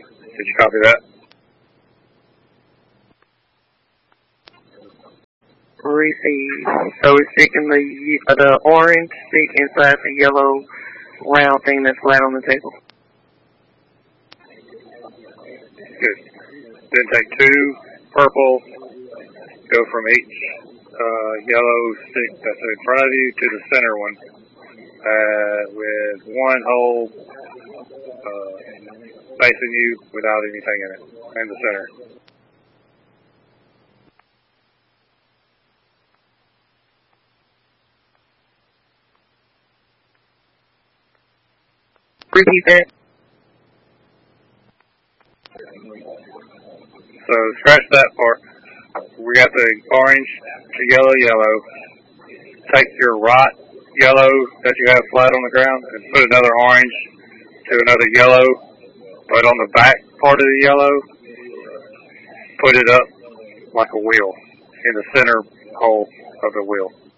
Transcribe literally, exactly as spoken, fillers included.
Did you copy that? Receive. So we're sticking the uh, the orange stick inside the yellow round thing that's flat on the table. Good. Then take two purple, go from each uh, yellow stick that's in front of you to the center one, uh, with one hole uh, facing you without anything in it, in the center. Repeat that. So scratch that part. We got the orange to yellow, yellow. Take your right yellow that you have flat on the ground and put another orange to another yellow, but on the back part of the yellow, put it up like a wheel in the center hole of the wheel.